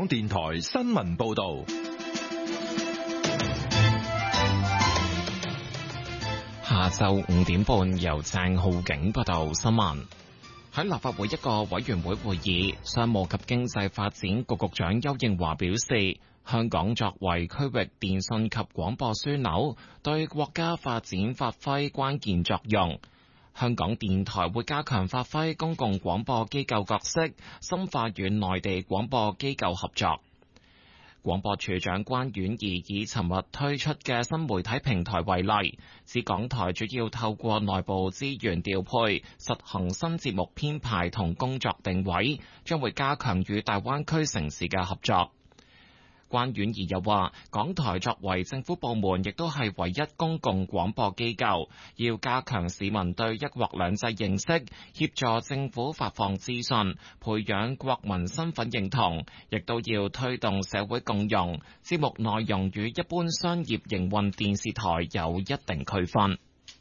港電台新聞報道。 下晝5點半，由鄭浩景報道新聞。喺立法會一個委員會會議，商務及經濟發展局局長邱應華表示，香港作為區域電訊及廣播樞紐，對國家發展發揮關鍵作用。香港電台會加強發揮公共廣播機構角色，深化與內地廣播機構合作。廣播處長關婉儀以尋日推出嘅新媒體平台為例，指港台主要透過內部資源調配，實行新節目編排同工作定位，將會加強與大灣區城市嘅合作。關婉儀又話，港台作為政府部門，亦都係唯一公共廣播機構，要加強市民對一國兩制認識，協助政府發放資訊，培養國民身份認同，亦都要推動社會共融。節目內容與一般商業營運電視台有一定區分。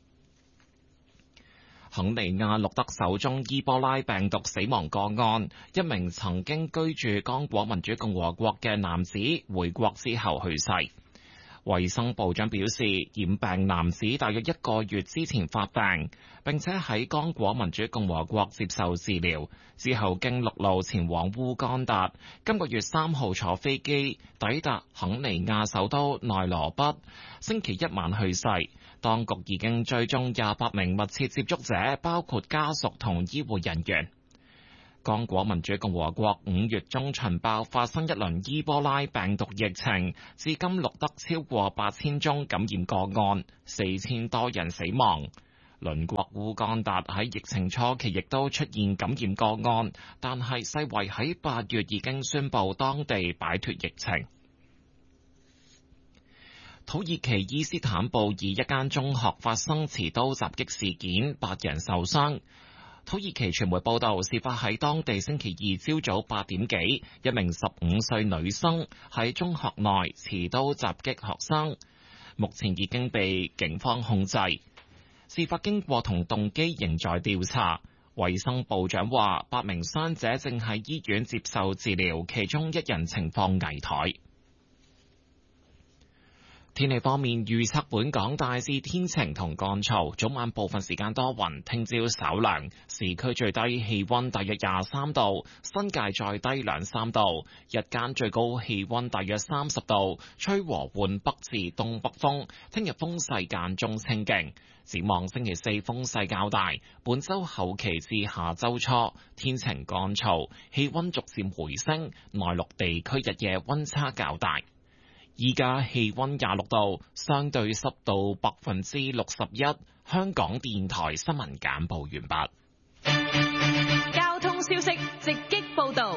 肯尼亞錄得首宗伊波拉病毒死亡個案，一名曾經居住剛果民主共和國嘅男子回國之後去世。衛生部長表示，染病男子大約1個月之前發病，並且喺剛果民主共和國接受治療，之後經陸路前往烏干達，今個月3號坐飛機抵達肯尼亞首都內羅畢，星期一晚去世。當局已經追蹤28名密切接觸者，包括家屬同醫護人員。剛果民主共和國5月中旬爆發新一輪伊波拉病毒疫情，至今錄得超過8000宗感染個案，4000多人死亡。鄰國烏干達喺疫情初期亦都出現感染個案，但係世衛喺8月已經宣布當地擺脫疫情。土耳其伊斯坦布爾一間中學發生持刀襲擊事件，8人受傷。土耳其傳媒報道，事發喺當地星期二朝早8點幾，一名15歲女生喺中學內持刀襲擊學生，目前已經被警方控制。事發經過同動機仍在調查。衛生部長話，8名傷者正喺醫院接受治療，其中1人情況危殆。天氣方面，預測本港大致天晴同乾燥，早晚部分時間多雲，聽朝稍涼，市區最低氣溫大約23度，新界再低2-3度，日間最高氣溫大約30度，吹和緩北至東北風，聽日風勢間中清勁。展望星期四風勢較大，本週後期至下週初天晴乾燥，氣溫逐漸回升，內陸地區日夜溫差較大。依家氣溫26度，相對濕度61%。香港電台新聞簡報完畢。交通消息直擊報道。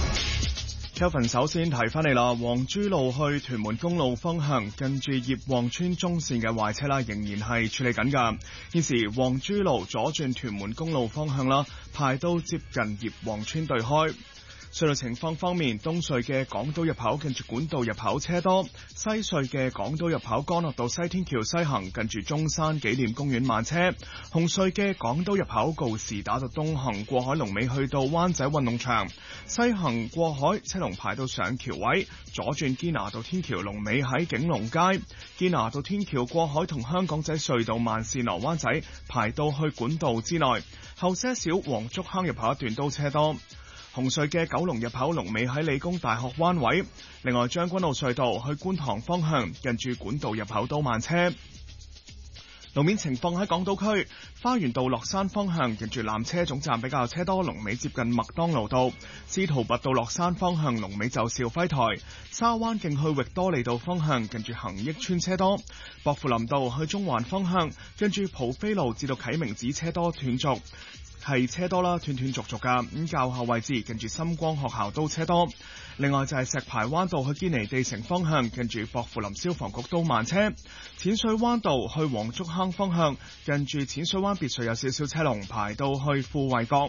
Kevin 首先提翻你啦，黃珠路去屯門公路方向，近住葉旺村中線嘅壞車啦，仍然係處理緊㗎。現時黃珠路左轉屯門公路方向啦，排到接近葉旺村對開。隧道情況方面，東隧嘅港島入口近住管道入口車多，西隧嘅港島入口干諾道西天橋西行近住中山紀念公園慢車，紅隧嘅港島入口告士打道東行過海龍尾去到灣仔運動場，西行過海車龍排到上橋位，左轉堅拿道天橋龍尾喺景隆街，堅拿道天橋過海同香港仔隧道慢線落灣仔排到去管道之內，後些少黃竹坑入口一段都車多。紅隧嘅九龍入口龍尾喺理工大學灣位，另外將軍澳隧道去觀塘方向近住管道入口都慢車。路面情況喺港島區花園道落山方向近住纜車總站比較車多，龍尾接近麥當勞道；司徒拔道落山方向龍尾就兆輝台；沙灣徑去域多利道方向近住恒益村車多；薄扶林道去中環方向近住蒲飛路至到啟明寺車多斷續。係車多啦，斷斷續續噶。咁較後位置近住深光學校都車多。另外就係石排灣道去堅尼地城方向，近住薄扶林消防局都慢車。淺水灣道去黃竹坑方向，近住淺水灣別墅有少少車龍排到去富衛閣。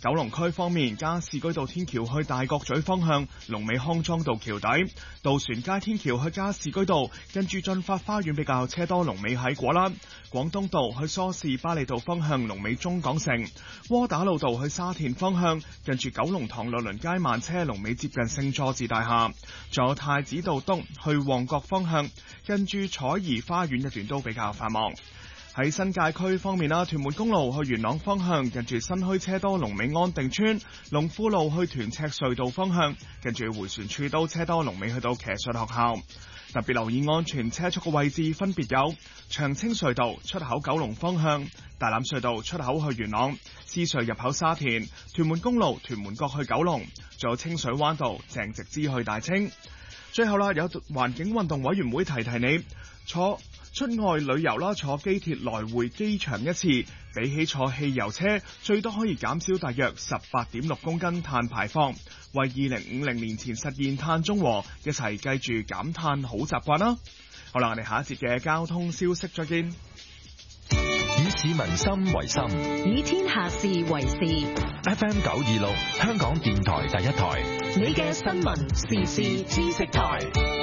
九龍區方面，加士居道天橋去大角咀方向，龍尾康莊道橋底；渡船街天橋去加士居道，跟住駿發花園比較車多，龍尾喺果欄；廣東道去梳士巴利道方向，龍尾中港城；窩打老道去沙田方向，跟住九龍塘樂倫街慢車，龍尾接近聖佐治大廈；仲有太子道東去旺角方向，跟住彩怡花園一段都比較繁忙。喺新界區方面啦，屯門公路去元朗方向，近住新墟車多，龍尾安定村；龍富路去屯赤隧道方向，近住迴旋處都車多，龍尾去到騎術學校。特別留意安全車速嘅位置分別有長青隧道出口九龍方向、大欖隧道出口去元朗、獅隧入口沙田、屯門公路屯門角去九龍，仲有清水灣道鄭直支去大清。最後啦，有環境運動委員會提你出外旅遊啦，坐機鐵來回機場一次，比起坐汽油車，最多可以減少大約 18.6 公斤碳排放，為2050年前實現碳中和，一齊記住減碳好習慣啦！好啦，我哋下一節嘅交通消息再見。 以市民心為心， 以天下事為事。 FM 926，香港電台第一台， 你嘅新聞時事知識台。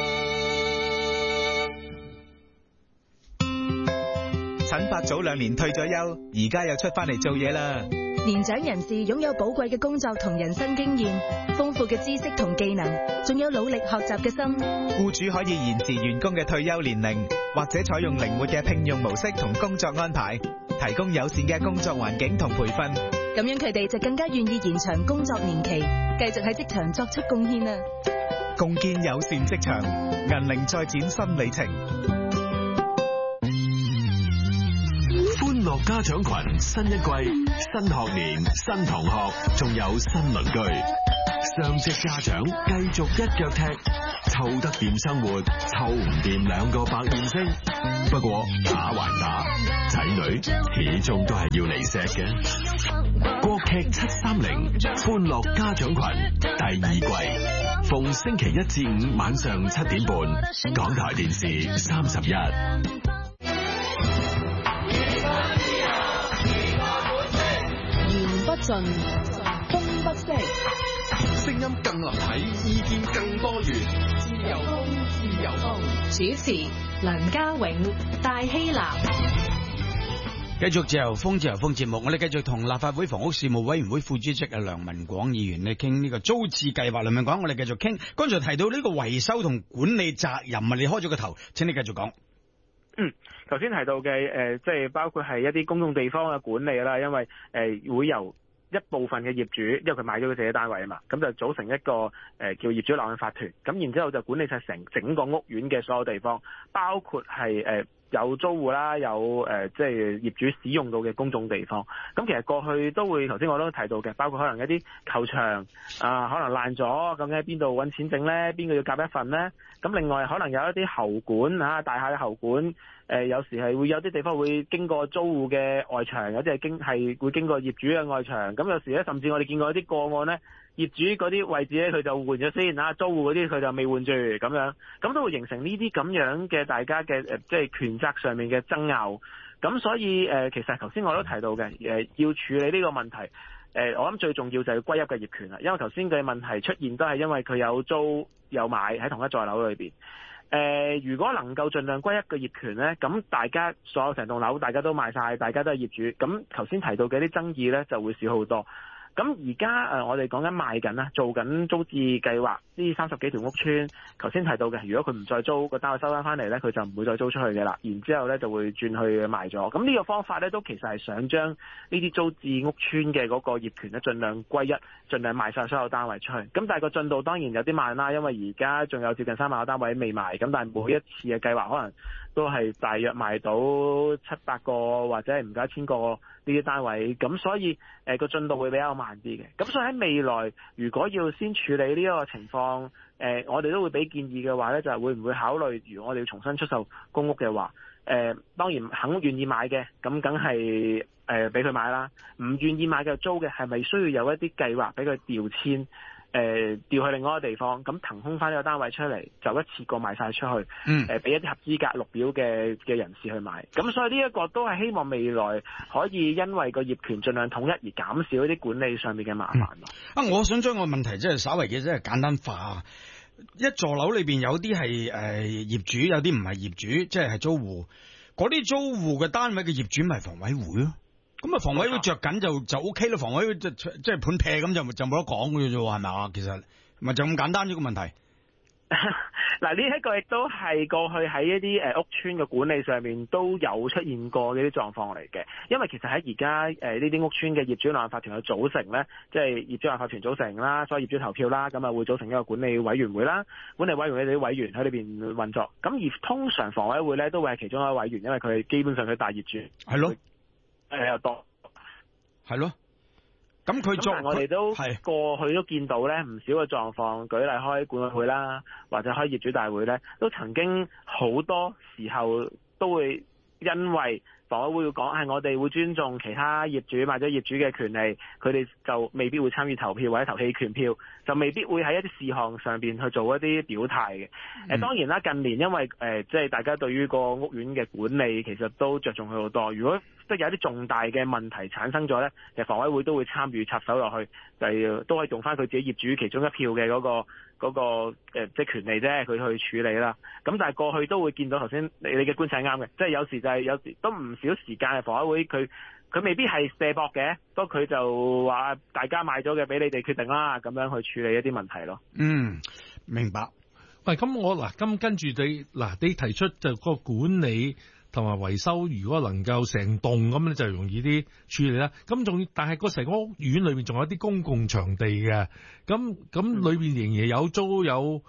陳伯早2年退咗休，而家又出翻嚟做嘢啦。 年長人士擁有寶貴嘅工作同人生經驗，豐富嘅知識同技能，仲有努力學習嘅心。 僱主可以延遲員工嘅退休年齡，或者採用靈活嘅聘用模式同工作安排，提供友善嘅工作環境同培訓。 咁樣佢哋就更加願意延長工作年期，繼續喺職場作出貢獻啦。 共建友善職場，銀齡再展新里程。 歡樂家長群新一季，新學年新同學，仲有新鄰居。雙職家長繼續一腳踢，湊得掂生活，湊唔掂2個百厭星。不過打還打，仔女始終都係要嚟錫嘅。國劇730歡樂家長群第2季，逢星期1至5晚上7點半，港台電視31。 不盡，風不息， 聲音更立體，意見更多元。 自由風，自由風。主持梁家永、戴希南。 繼續自由風節目，我哋繼續同立法會房屋事務委員會副主席梁文廣議員咧傾呢個租置計劃。梁文廣，我哋繼續傾。剛才提到呢個維修同管理責任啊，你開咗個頭，請你繼續講。 頭先提到嘅即係包括係一啲公共地方嘅管理啦，因為會由一部分嘅業主，因為佢買咗佢自己單位啊嘛，咁就組成一個叫業主立案法團，咁然之後就管理晒整個屋苑嘅所有地方，包括係有租戶啦，有即係業主使用到嘅公眾地方。咁其實過去都會，頭先我都提到嘅，包括可能一啲球場啊，可能爛咗，究竟喺邊度揾錢整呢？邊個要夾一份呢？咁另外可能有一啲喉管啊，大廈嘅喉管，有時係會有啲地方會經過租戶嘅外牆，有啲係會經過業主嘅外牆。咁有時咧，甚至我哋見過一啲個案呢，業主嗰啲位置咧，佢就換咗先啊，租戶嗰啲佢就未換住咁樣，咁都會形成呢啲咁樣嘅大家嘅即係權責上面嘅爭拗。咁所以其實頭先我都提到嘅要處理呢個問題，我諗最重要就係要歸一嘅業權啦，因為頭先嘅問題出現都係因為佢有租有買喺同一座樓裏邊。如果能夠盡量歸一個業權呢，咁大家所有成棟樓大家都賣晒，大家都係業主，咁頭先提到嘅啲爭議呢就會少好多。咁而家我哋講緊賣緊啦，做緊租置計劃，呢30幾條屋邨，頭先提到嘅，如果佢唔再租個單位收翻嚟呢，佢就唔會再租出去嘅啦。然之後呢就會轉去賣咗。咁呢個方法呢，都其實係想將呢啲租置屋邨嘅嗰個業權呢，盡量歸一，盡量賣晒所有單位出去。咁但係個進度當然有啲慢啦，因為而家仲有接近3萬個單位未賣。咁但係每一次嘅計劃可能都係大約賣到700個或者係唔夠1000個呢啲單位。咁所以個進度會比較慢啲嘅。咁所以喺未來如果要先處理呢個情況，我哋都會俾建議嘅話呢，就係會唔會考慮，如果我哋要重新出售公屋嘅話，當然願意買嘅，咁梗係俾佢買啦。唔願意買嘅租嘅，係咪需要有一啲計劃俾佢調遷？ 調去另外一個地方，咁騰空翻呢個單位出嚟，就一次過賣晒出去，俾一啲合資格綠表嘅人士去買。咁所以呢一個都係希望未來可以因為個業權盡量統一而減少一啲管理上面嘅麻煩咯。 我想將個問題即係稍微嘅即係簡單化。一座樓裏邊有啲係業主，有啲唔係業主，即係租戶。嗰啲租戶嘅單位嘅業主咪房委會咯。咁啊，房委會着緊就 OK 啦。房委會即係盤劈咁就冇得講嘅啫，係咪啊？其實咪就咁簡單呢個問題。 嗱，呢一個亦都係過去喺一啲屋邨嘅管理上面都有出現過嘅啲狀況嚟嘅。因為其實喺而家呢啲屋邨嘅業主立案法團嘅組成咧，即係業主立案法團組成啦，所以業主投票啦，咁啊會組成一個管理委員會啦。管理委員會啲委員喺裏邊運作。咁而通常房委會咧都會係其中一位委員，因為佢基本上佢大業主。 係咯。 又多。 係咯。咁佢我哋都過去都見到咧唔少嘅狀況，舉例開管委會啦，或者開業主大會咧，都曾經好多時候都會因為房委會要講係我哋會尊重其他業主或者業主嘅權利，佢哋就未必會參與投票或者投棄權票，就未必會喺一啲事項上邊去做一啲表態嘅。當然啦，近年因為即係大家對於個屋苑嘅管理其實都着重佢好多，如果即係有啲重大嘅問題產生咗咧，其實房委會都會參與插手落去，就都可以用翻佢自己業主其中一票嘅嗰個即係權利啫，佢去處理啦。咁但係過去都會見到頭先你嘅觀察係啱嘅，即係有時就係有時都唔少時間係房委會佢未必係卸膊嘅，不過佢就話大家買咗嘅俾你哋決定啦，咁樣去處理一啲問題咯。 明白。 喂，咁我咁跟住你提出就個管理同埋維修，如果能夠成棟咁咧，就容易啲處理啦。咁但係個成個屋苑裏邊仲有啲公共場地嘅，咁裏邊仍然有租有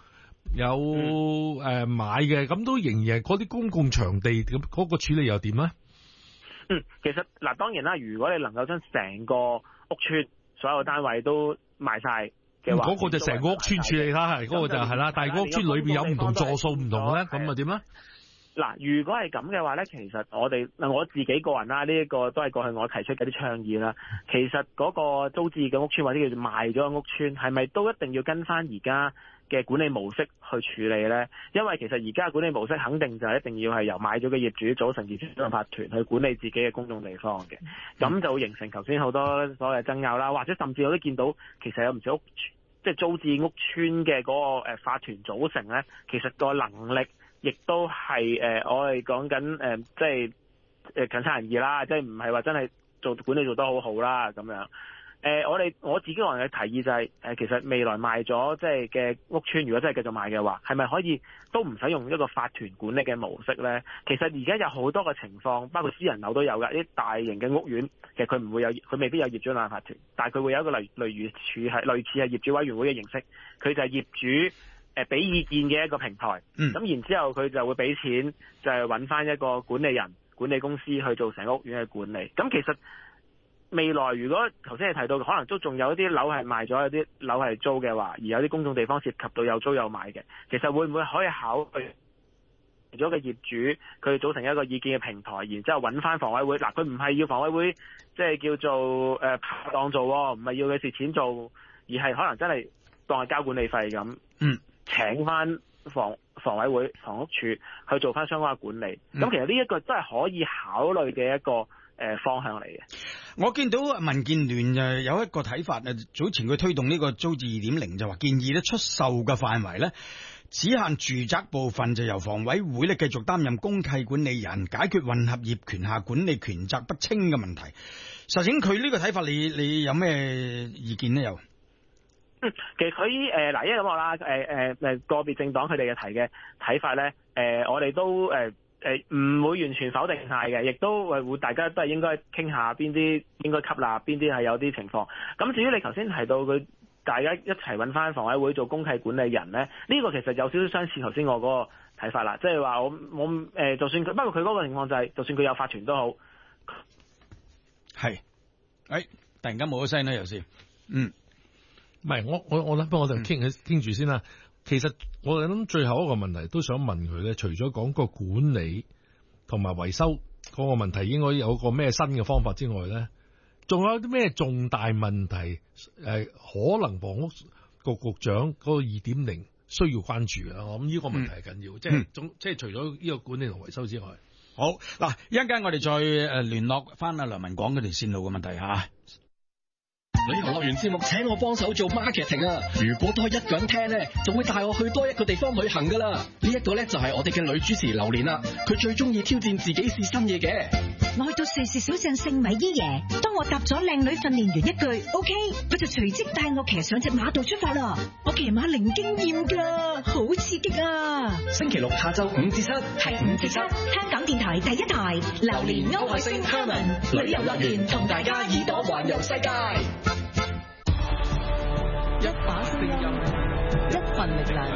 買嘅，咁都仍然係嗰啲公共場地咁嗰個處理又點咧？ 其實當然啦，如果你能夠將成個屋邨所有單位都賣晒嘅話， 嗰個就成個屋邨處理啦，係嗰個就係啦。但係個屋邨裏邊有唔同座數唔同咧，咁啊點咧？ 如果係咁嘅話咧，其實我自己個人啦，呢一個都係過去我提出嘅啲倡議啦。其實嗰個租置嘅屋邨或者叫做賣咗嘅屋邨，係咪都一定要跟翻而家嘅管理模式去處理咧？因為其實而家嘅管理模式肯定就係一定要係由買咗嘅業主組成業主立案法團去管理自己嘅公眾地方嘅，咁就會形成頭先好多所謂爭拗啦，或者甚至我都見到其實有唔少即係租置屋邨嘅嗰個法團組成咧，其實個能力亦都係我哋講緊即係近差人意啦，即係唔係話真係做管理做得好好啦咁樣。我自己個人嘅提議就係其實未來賣咗即係嘅屋邨，如果真係繼續賣嘅話，係咪可以都唔使用一個法團管理嘅模式咧？其實而家有好多個情況，包括私人樓都有㗎，啲大型嘅屋苑其實佢未必有業主立案法團，但係佢會有一個類似係業主委員會嘅形式，佢就係業主俾意見嘅一個平台。咁然之後佢就會俾錢，就係揾翻一個管理人、管理公司去做成個屋苑嘅管理。咁其實未來如果頭先你提到可能都仲有啲樓係賣咗，有啲樓係租嘅話，而有啲公眾地方涉及到有租有買嘅，其實會唔會可以考慮咗個業主佢組成一個意見嘅平台，然之後揾翻房委會？佢唔係要房委會即係叫做拍檔做，唔係要佢蝕錢做，而係可能真係當係交管理費咁，請翻房委會房屋署去做翻相關嘅管理。咁其實呢一個真係可以考慮嘅一個方向嚟嘅。 我見到民建聯有一個睇法，早前佢推動呢個租置 2.0 就話建議咧出售嘅範圍咧只限住宅部分，就由房委會咧繼續擔任公契管理人，解決混合業權下管理權責不清嘅問題。實情佢呢個睇法你有咩意見呢？又其實佢因為咁話啦，個別政黨佢哋嘅提嘅睇法咧，我哋都唔會完全否定晒嘅，亦都會大家都係應該傾下邊啲應該吸納，邊啲係有啲情況。咁至於你頭先提到佢大家一齊揾翻房委會做公契管理人咧，呢個其實有少少相似頭先我嗰個睇法啦，即係話我就算佢，不過佢嗰個情況就係，就算佢有法團都好， 係突然間冇咗聲咧，又先唔係我諗，不過我就傾住先啦。其實我諗最後一個問題都想問佢咧，除咗講個管理同埋維修嗰個問題應該有個咩新嘅方法之外咧，仲有啲咩重大問題可能局長嗰個2.0需要關注啊！我諗呢個問題係緊要，即係除咗呢個管理同維修之外， 好嗱，一陣間我哋再聯絡翻阿梁文廣嗰條線路嘅問題嚇。 旅遊樂園節目請我幫手做 marketing 啊！如果多一個人聽咧，就會帶我去多一個地方旅行噶啦。呢一個咧就係我哋嘅女主持榴蓮啦，佢最中意挑戰自己試新嘢嘅。 我去到瑞士小鎮聖米伊耶，當我答咗靚女訓練員一句 OK， 佢就隨即帶我騎上隻馬度出發啦。我騎馬零經驗噶，好刺激啊！ 星期六下晝5至7，係5至7， 香港電台第一台，榴蓮歐海星 Herman 旅遊樂園同大家耳朵環遊世界。 一把聲音，一份力量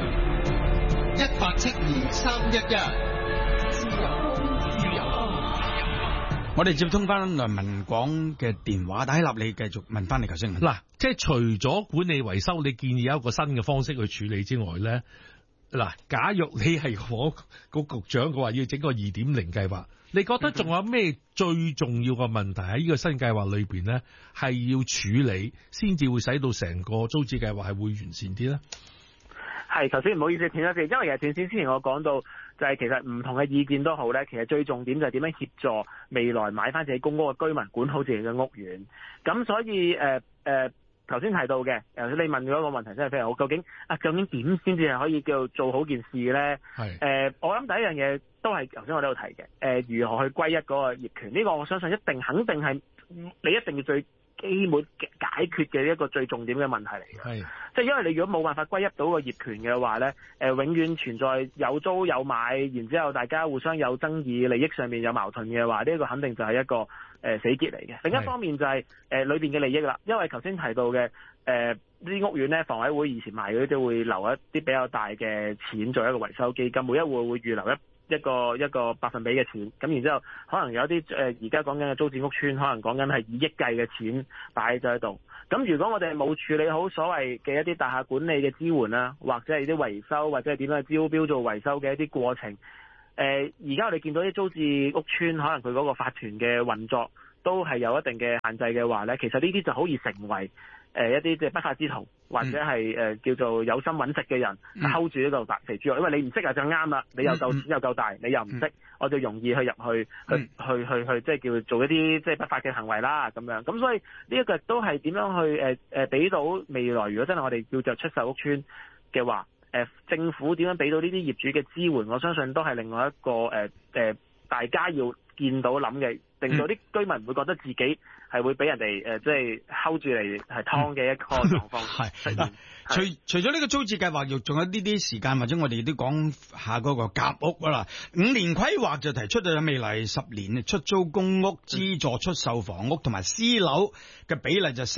，1872311。 自由風，自由風。 我哋接通翻梁文廣嘅電話，但係立你繼續問翻你頭先。 嗱，即係除咗管理維修，你建議有一個新嘅方式去處理之外咧，嗱，假若你係我個局長嘅話，要整個2.0計劃，你覺得仲有咩最重要嘅問題喺呢個新計劃裏邊咧，係要處理先至會使到成個租置計劃係會完善啲咧？ 係，頭先唔好意思斷咗線，因為其實斷線之前我講到就係其實唔同嘅意見都好咧，其實最重點就係點樣協助未來買翻自己公屋嘅居民管好自己嘅屋苑。咁所以頭先提到嘅，你問咗個問題真係非常好，究竟點先至係可以叫做好件事咧？係我諗第一樣嘢都係頭先我都有提嘅，如何去歸一嗰個業權？呢個我相信肯定係你一定要最基本解決嘅一個最重點嘅問題嚟嘅。係，即係因為你如果冇辦法歸一到個業權嘅話咧，永遠存在有租有買，然之後大家互相有爭議，利益上面有矛盾嘅話，呢個肯定就係一個死結嚟嘅。另一方面就係裏邊嘅利益啦，因為頭先提到嘅啲屋苑咧，房委會以前賣嗰啲都會留一啲比較大嘅錢做一個維修基金，每一戶會預留一個百分比嘅錢，咁然之後可能有啲而家講緊嘅租置屋邨，可能講緊係以億計嘅錢擺咗喺度。咁如果我哋冇處理好所謂嘅一啲大廈管理嘅支援啦，或者係啲維修，或者係點樣招標做維修嘅一啲過程，而家我哋見到啲租置屋邨，可能佢嗰個法團嘅運作都係有一定嘅限制嘅話咧，其實呢啲就好易成為一啲即係不法之徒，或者係叫做有心揾食嘅人睺住呢度大肥豬肉，因為你唔識啊就啱啦，你又夠錢又夠大，你又唔識，我就容易去入去即係叫做一啲即係不法嘅行為啦咁樣。咁所以呢一個都係點樣去俾到未來，如果真係我哋叫做出售屋邨嘅話，政府點樣俾到呢啲業主嘅支援，我相信都係另外一個大家要見到諗嘅，令到啲居民唔會覺得自己係會俾人哋即係睺住嚟係劏嘅一個狀況。係嗱，除咗呢個租置計劃，仲有呢啲時間，或者我哋都講下嗰個夾屋啦。5年規劃就提出咗未來10年出租公屋、資助出售房屋同埋私樓嘅比例就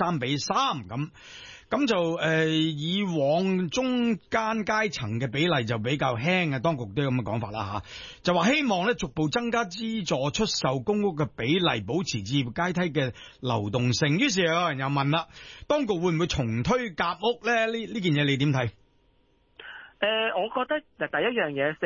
4:3:3咁。咁就以往中間階層嘅比例就比較輕嘅，當局都有咁嘅講法啦吓，就話希望咧逐步增加資助出售公屋嘅比例，保持置業階梯嘅流動性。於是有人又問啦，當局會唔會重推夾屋咧？呢件嘢你點睇？ 我覺得第一樣嘢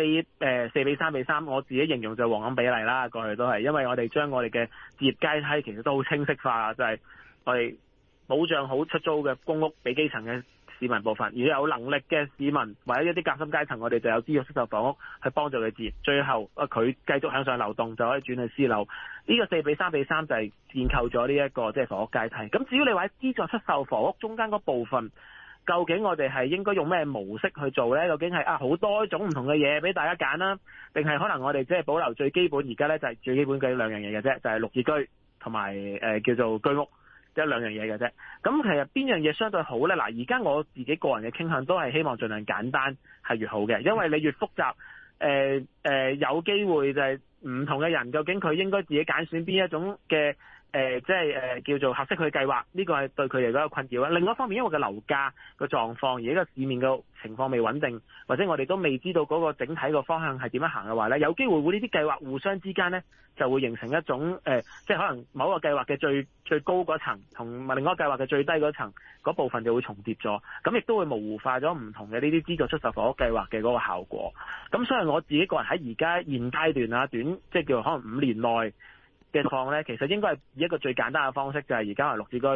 4:3:3，我自己形容就係黃金比例啦，過去都係，因為我哋將我哋嘅置業階梯其實都好清晰化，就係我哋保障好出租嘅公屋俾基層嘅市民部分，而有能力嘅市民或者一啲夾心階層，我哋就有資助出售房屋去幫助佢置業，最後佢繼續向上流動就可以轉去私樓。呢個4:3:3就係建構咗呢一個即係房屋階梯。咁至於你話資助出售房屋中間嗰部分，究竟我哋係應該用咩模式去做呢？究竟係好多種唔同嘅嘢俾大家揀啦，定係可能我哋即係保留最基本？而家呢就係最基本嘅兩樣嘢嘅啫，就係綠置居同埋叫做居屋。一兩樣嘢嘅啫，咁其實邊樣嘢相對好呢？嗱，而家我自己個人嘅傾向都係希望盡量簡單係越好嘅，因為你越複雜，有機會就係唔同嘅人究竟佢應該自己揀選邊一種嘅即係叫做合適佢計劃，呢個係對佢哋嗰個困擾啦。另外一方面，因為個樓價個狀況而家個市面嘅情況未穩定，或者我哋都未知道嗰個整體個方向係點樣行嘅話呢，有機會會呢啲計劃互相之間呢就會形成一種即係可能某個計劃嘅最高嗰層同另外一個計劃嘅最低嗰層嗰部分就會重疊咗，咁亦都會模糊化咗唔同嘅呢啲資助出售房屋計劃嘅嗰個效果。咁所以我自己個人喺而家現階段啊，即係叫可能5年內嘅況咧，其實應該係以一個最簡單嘅方式，就係而家係綠置居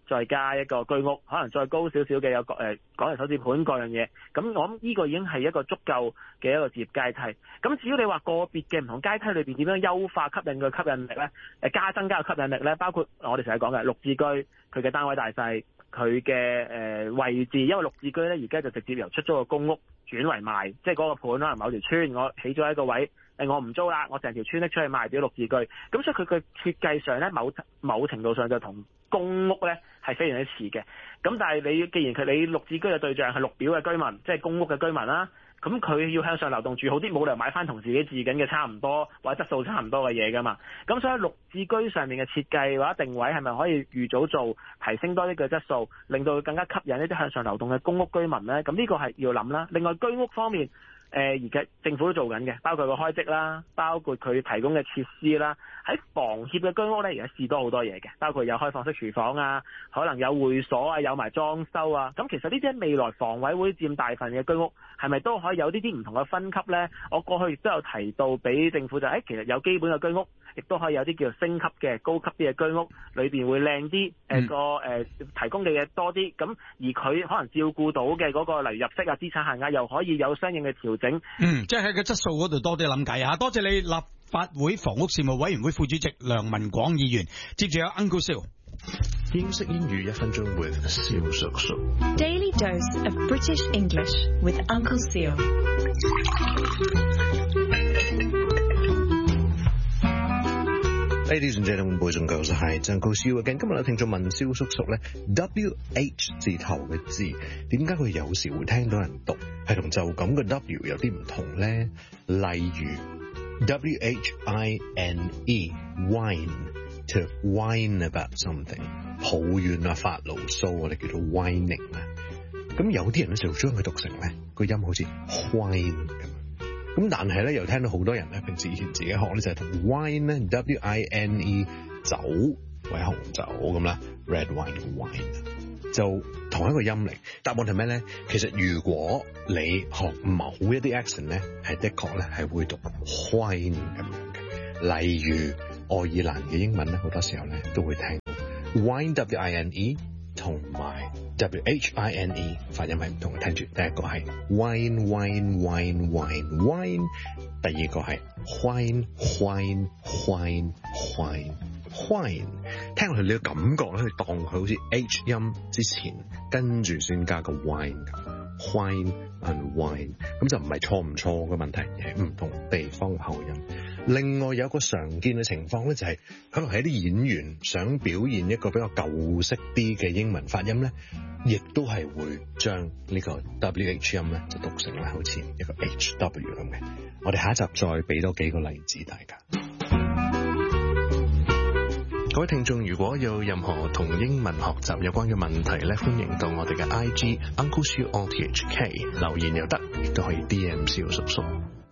再加一個居屋，可能再高少少嘅有港人首置盤各樣嘢。咁我諗呢個已經係一個足夠嘅一個置業階梯。咁至於你話個別嘅唔同階梯裏邊點樣優化吸引佢吸引力咧？增加個吸引力咧，包括我哋成日講嘅綠置居，佢嘅單位大細，佢嘅位置，因為綠置居咧而家就直接由出租嘅公屋轉為賣，即係嗰個盤可能某條村我起咗一個位，我唔租啦，我成條村拎出去賣俾綠置居，咁所以佢嘅設計上咧某程度上就同公屋咧係非常之似嘅。咁但係你既然你綠置居嘅對象係綠表嘅居民，即係公屋嘅居民啦。咁佢要向上流動住好啲，冇理由買翻同自己住緊嘅差唔多或者質素差唔多嘅嘢噶嘛。咁所以綠置居上面嘅設計或者定位係咪可以預早做，提升多啲嘅質素，令到佢更加吸引一啲向上流動嘅公屋居民咧？咁呢個係要諗啦。另外居屋方面，而家政府都做緊嘅，包括個開積啦，包括佢提供嘅設施啦。喺房協嘅居屋咧，而家試多好多嘢嘅，包括有開放式廚房啊，可能有會所啊，有埋裝修啊。咁其實呢啲喺未來房委會佔大份嘅居屋，係咪都可以有呢啲唔同嘅分級咧？我過去亦都有提到俾政府就其實有基本嘅居屋，亦都可以有啲叫做升級嘅高級啲嘅居屋，裏邊會靚啲，提供嘅嘢多啲。咁而佢可能照顧到嘅嗰個例如入息啊、資產限額，又可以有相應嘅調整。 即係喺個質素嗰度多啲諗計啊！多謝你立法會房屋事務委員會副主席梁文廣議員。接住有 Uncle Siu。 英式英語1分鐘 with 蕭叔叔。 Daily dose of British English with Uncle Siu。 Ladies and gentlemen, boys and girls， 係Uncle Siu again。今日有聽眾問蕭叔叔咧 ，WH 字頭嘅字點解佢有時會聽到人讀係同就咁嘅 W 有啲唔同咧？例如 WHINE wine to whine about something， 抱怨啊、發牢騷，我哋叫做 whining 啊。咁有啲人咧就將佢讀成咧個音好似 whine 咁。咁但係咧，又聽到好多人咧，平時以前自己學咧就係同 wine 咧 WINE 酒為紅酒咁啦 ，red wine 嘅 wine 就同一個音嚟。答案係咩咧？其實如果你學某一啲 accent 咧，係的確咧係會讀 wine 咁樣嘅。例如愛爾蘭嘅英文咧，好多時候咧都會聽到 wine WINE 同埋 WHINE 發音係唔同嘅。聽住，第一個係 wine wine wine wine wine， 第二個係 whine whine whine whine whine。聽落去你嘅感覺咧，可以當佢好似 H 音之前跟住先加個 wine 咁 whine and whine， 咁就唔係錯唔錯嘅問題，而係唔同地方嘅口音。另外有個常見嘅情況咧，就係可能係啲演員想表現一個比較舊式啲嘅英文發音咧，亦都係會將呢個 WH 音咧就讀成咧好似一個 HW 咁嘅。我哋下一集再俾多幾個例子大家。各位聽眾，如果有任何同英文學習有關嘅問題咧，歡迎到我哋嘅 IG Uncle Siu RTHK 留言又得，亦都可以 DM 蕭叔叔。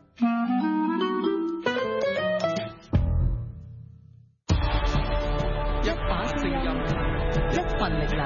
力量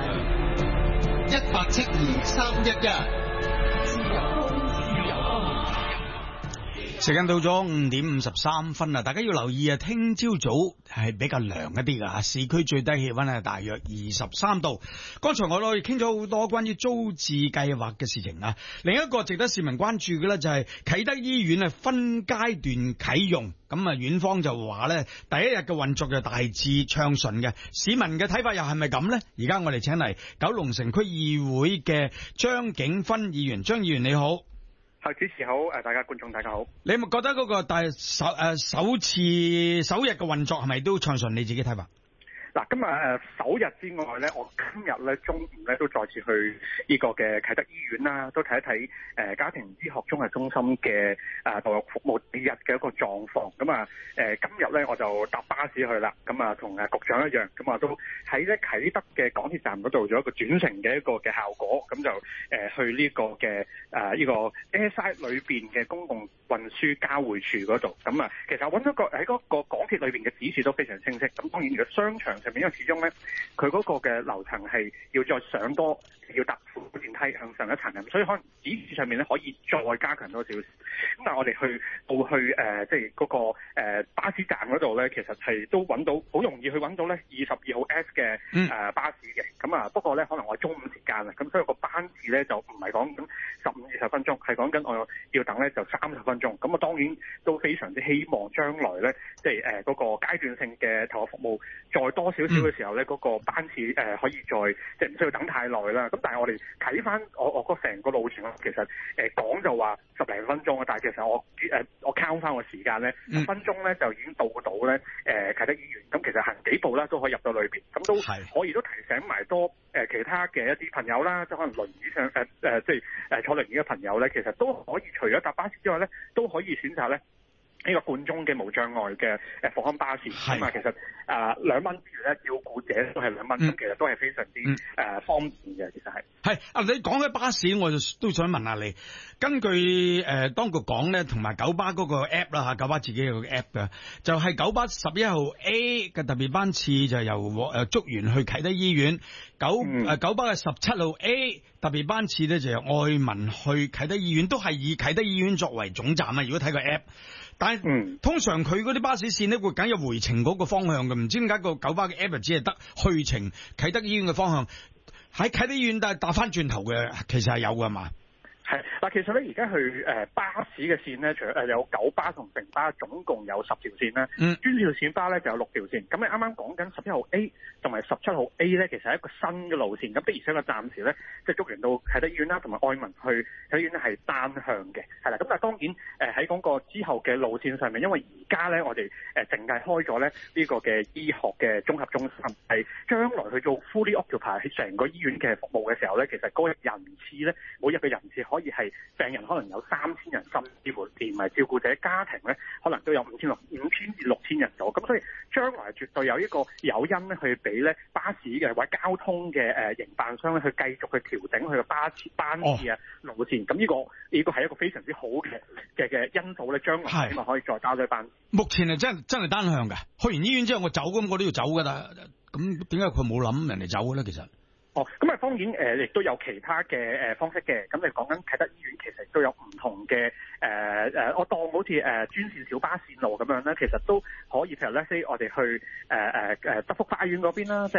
172-311 自由風，自由風。 時間到咗5點53分啦，大家要留意啊！聽朝早係比較涼一啲噶，市區最低氣溫係大約23度。剛才我哋傾咗好多關於租置計劃嘅事情啊。另一個值得市民關注嘅咧就係啟德醫院啊分階段啟用，咁啊院方就話咧第一日嘅運作就大致暢順嘅。市民嘅睇法又係咪咁咧？而家我哋請嚟九龍城區議會嘅張景勛議員，張議員你好。 主持好，大家觀眾大家好。 你有冇覺得嗰個首日嘅運作係咪都暢順？你自己睇法？ 嗱，今日首日之外咧，我今日咧中午咧都再次去呢個嘅啟德醫院啦，都睇一睇家庭醫學綜合中心嘅投入服務第一日嘅一個狀況。咁啊今日咧我就搭巴士去啦，咁啊同局長一樣，咁啊都喺咧啟德嘅港鐵站嗰度做一個轉乘嘅一個嘅效果，咁就去呢個嘅呢個 Airside 裏邊嘅公共運輸交匯處嗰度。咁啊其實揾咗個喺嗰個港鐵裏邊嘅指示都非常清晰。咁當然如果商場上面，因為始終咧佢嗰個嘅樓層係要再上多要搭扶手電梯向上一層咁，所以可能指示上面咧可以再加強多少少。咁但係我哋去即係嗰個巴士站嗰度咧，其實係都揾到好容易去揾到咧22號 S 嘅巴士嘅。咁啊不過咧可能我係中午時間啦，咁所以個班次咧就唔係講緊15-20分鐘，係講緊我要等咧就30分鐘。咁啊當然都非常之希望將來咧即係嗰個階段性嘅投入服務再多少少嘅時候咧，嗰個班次可以再即係唔需要等太耐啦。咁但係我哋睇翻我個成個路程其實講就話10零分鐘啊，但係其實我 count 翻個時間咧10分鐘咧就已經到咧啟德醫院。咁其實行幾步咧都可以入到裏邊，咁都可以都提醒埋多其他嘅一啲朋友啦，即係可能輪椅上即係坐輪椅嘅朋友咧，其實都可以除咗搭巴士之外咧，都可以選擇咧呢個半鐘嘅無障礙嘅復康巴士。咁啊其實2蚊之餘咧，照顧者都係2蚊，咁其實都係非常之方便嘅。其實係你講起巴士，我就都想問下你，根據當局講咧，同埋九巴嗰個 app 啦嚇，九巴自己有個 app 嘅，就係九巴11號 A 嘅特別班次就由竹園去啟德醫院，九巴嘅17號 A 特別班次咧就由愛民去啟德醫院，都係以啟德醫院作為總站啊。如果睇個 app。但係通常佢嗰啲巴士線咧會梗有回程嗰個方向嘅，唔知點解個九巴嘅 app 只係得去程啟德醫院嘅方向，喺啟德醫院但係搭翻轉頭嘅，其實係有㗎嘛？ 係嗱，其實咧而家去巴士嘅線咧，除咗有九巴同城巴，總共有10條線啦。專線線巴咧就有6條線。咁你啱啱講緊11號 A 同埋17號 A 咧，其實係一個新嘅路線。咁的而且確暫時咧，即係竹園到啟德醫院啦，同埋愛民去啟德醫院咧係單向嘅，係啦。咁但係當然喺嗰個之後嘅路線上面，因為而家咧我哋淨係開咗咧呢個嘅醫學嘅綜合中心，係將來去做 fully occupied 喺成個醫院嘅服務嘅時候咧，其實嗰個人次咧，每日嘅人次可以係病人可能有3000人，甚至乎連埋照顧者家庭咧，可能都有5000至6000人左右。咁所以將來絕對有一個誘因咧，去俾咧巴士嘅或者交通嘅營辦商咧，去繼續去調整佢嘅巴士班次啊路線。咁呢個係一個非常之好嘅因素咧，將來希望可以再加多班。 目前係真係單向嘅，去完醫院之後我走咁，我都要走㗎啦。咁點解佢冇諗人哋走嘅咧？其實？ 咁啊當然亦都有其他嘅方式嘅。咁你講緊啟德醫院其實都有唔同嘅我當好似專線小巴線路咁樣咧，其實都可以譬如咧，我哋去德福花園嗰邊啦。